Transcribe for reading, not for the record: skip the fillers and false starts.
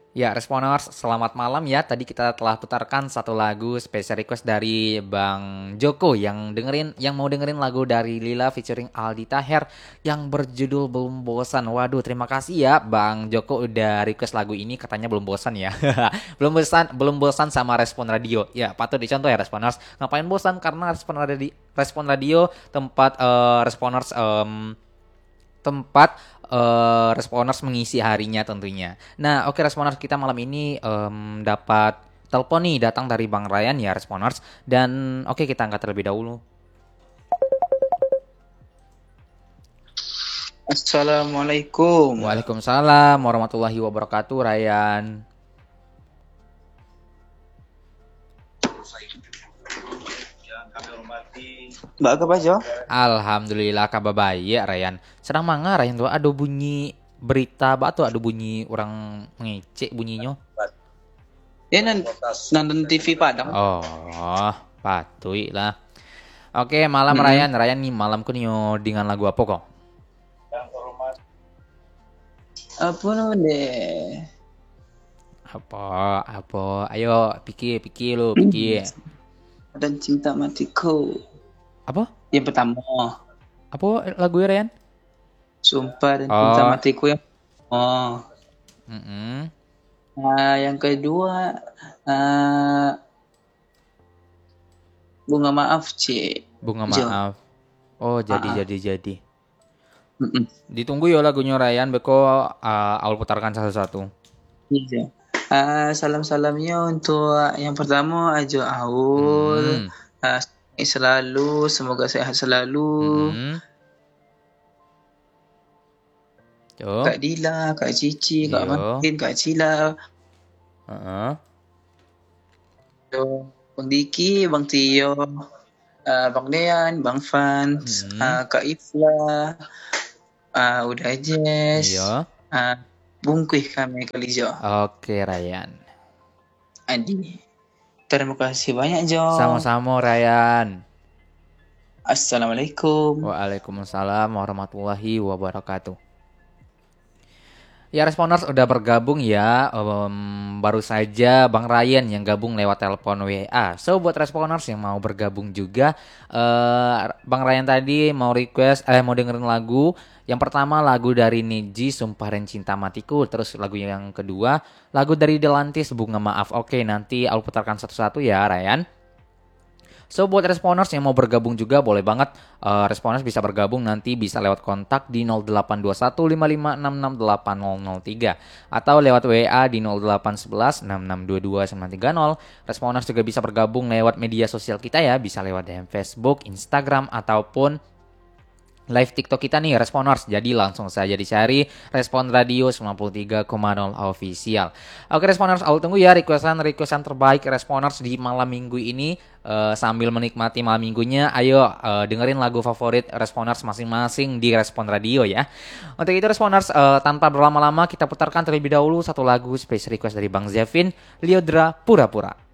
Ya, Responers, selamat malam ya. Tadi kita telah putarkan satu lagu special request dari Bang Joko yang mau dengerin lagu dari Lila featuring Aldi Taher yang berjudul Belum Bosan. Waduh, terima kasih ya Bang Joko udah request lagu ini, katanya belum bosan ya. Belum bosan sama Respon Radio. Ya, patut dicontoh ya Responers. Ngapain bosan? Karena Respon Radio tempat tempat responers mengisi harinya tentunya. Nah, oke responers, kita malam ini dapat telepon nih datang dari Bang Ryan ya responers, dan oke kita angkat terlebih dahulu. Assalamualaikum. Waalaikumsalam warahmatullahi wabarakatuh Ryan. Mbak apa aja? Alhamdulillah kabar baik ya Ryan. Sedang mangga Ryan tuh ada bunyi berita batu, ada bunyi orang ngecek bunyinya. Ya nonton TV Padang. Oh, patui lah. Oke, malam Mm-mm. Ryan nih malamku nih dengan lagu apa kok? Apa nama deh? Apa? Ayo pikir lu, pikir. Dan cinta matiku. Apa? Yang pertama, Apa lagu Ryan? sumpah dan cinta Oh, matiku yang oh. mm-mm. Yang kedua, ah, bunga maaf C. Bunga Jo. maaf. Oh, Ah, jadi ah. jadi jadi. Mm-mm. Ditunggu ya lagunya Ryan, beko I'll putarkan satu-satu. Iya. Salam-salamnya untuk yang pertama Ajo Aul. Hmm. Ah, selalu, semoga sehat selalu. Mm-mm. Tuh. Kak Dila, Kak Cici, Kak Iyo. Martin, Kak Cila, Heeh. Bang Diki, Bang Tio, Bang Dean, Bang Fans, Mm-mm. Kak Ifla, udah Jess, Iya. Bungkuih kami Kalijo, Oke, Ryan. Adi. Terima kasih banyak Jo. Sama-sama Ryan. Assalamualaikum. Waalaikumsalam warahmatullahi wabarakatuh. Ya Responers udah bergabung ya. Baru saja Bang Ryan yang gabung lewat telepon WA. So buat Responers yang mau bergabung juga, Bang Ryan tadi mau dengerin lagu. Yang pertama lagu dari Niji Sumpah dan Cinta Matiku. Terus lagu yang kedua lagu dari Delantis Bunga Maaf. Oke, nanti aku putarkan satu-satu ya Ryan. So buat responers yang mau bergabung juga boleh banget, responers bisa bergabung nanti bisa lewat kontak di 082155668003 atau lewat WA di 0811662290. Responers juga bisa bergabung lewat media sosial kita ya, bisa lewat DM Facebook, Instagram ataupun live TikTok kita nih Responers. Jadi langsung saja dicari Respon Radio 93,0 official. Oke Responers, aku tunggu ya requestan terbaik Responers di malam minggu ini. Sambil menikmati malam minggunya, ayo dengerin lagu favorit Responers masing-masing di Respon Radio ya. Untuk itu Responers, tanpa berlama-lama kita putarkan terlebih dahulu satu lagu special request dari Bang Zevin, Liodra Pura-Pura.